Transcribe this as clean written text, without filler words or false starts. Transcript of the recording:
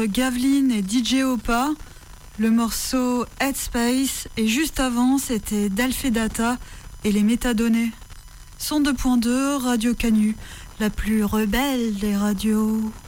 Gavlin et DJ Opa, le morceau Headspace, et juste avant c'était Dalfedata et les métadonnées. Son 2.2, Radio Canu, la plus rebelle des radios.